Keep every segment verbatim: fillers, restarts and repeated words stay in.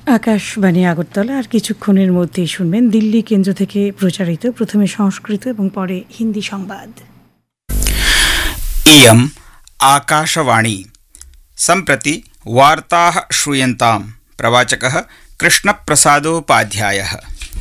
আকাশবাণী আগরতলা। আর কিছুক্ষণের মধ্যেই শুনবেন দিল্লি কেন্দ্র থেকে প্রচারিত প্রথমে সংস্কৃত এবং পরে হিন্দি সংবাদ। इयम् आकाशवाणी। सम्प्रति वार्ताः श्रूयन्ताम्। प्रवाचकः कृष्णप्रसादोपाध्यायः।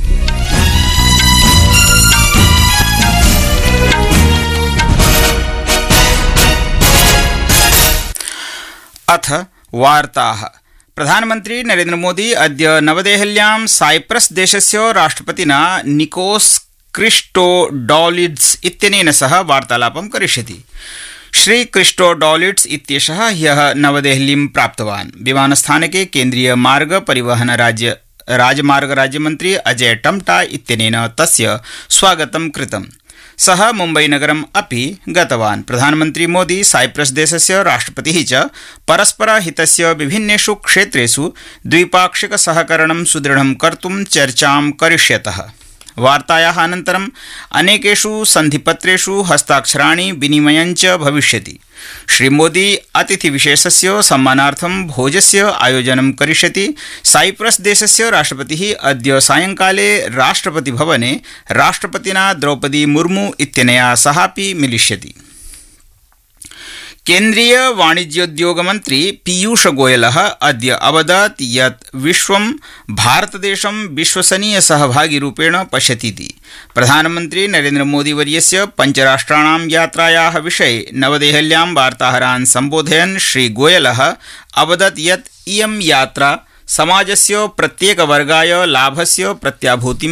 अथ वार्ताः। प्रधानमन्त्री नरेन्द्र मोदी अद्य नवदेहल्यां साइप्रस देशस्य राष्ट्रपतिना निकोस क्रिस्टोडौलिड्स इत्यनेन सह वार्तालापं करिष्यति। श्री क्रिस्टोडौलिड्स इत्येषः ह्यः नवदेहलीं प्राप्तवान्। विमानस्थानके केन्द्रीय मार्ग परिवहन राज्य राजमार्ग राज्यमन्त्री अजय टम्टा इत्यनेन तस्य स्वागतं कृतम्। सः मुम्बईनगरम् अपि गतवान्। प्रधानमन्त्री मोदी साइप्रस देशस्य राष्ट्रपतिः च परस्परहितस्य विभिन्नेषु क्षेत्रेषु द्विपाक्षिक सहकरणं सुदृढं कर्तुं चर्चां करिष्यतः। वार्तायाः अनन्तरम् अनेकेषु सन्धिपत्रेषु हस्ताक्षराणि विनिमयञ्च भविष्यति। श्रीमोदी अतिथिविशेषस्य सम्मानार्थं भोजस्य आयोजनं करिष्यति। साइप्रस देशस्य राष्ट्रपतिः अद्य सायंकाले राष्ट्रपतिभवने राष्ट्रपतिना द्रौपदी मुर्मू इत्यनया सहापि मिलिष्यति। केन्द्रीय वाणिज्योद्योगमन्त्री पीयूष गोयलः अद्य अवदत् यत् विश्वं भारतदेशं विश्वसनीयसहभागिरूपेण पश्यतीति। प्रधानमन्त्री नरेन्द्र मोदीवर्यस्य पञ्चराष्ट्राणां यात्रायाः विषये नवदेहल्यां वार्ताहरान् सम्बोधयन् श्री गोयलः अवदत् यत् इयं यात्रा समाजस्य प्रत्येकवर्गाय लाभस्य प्रत्याभूतिं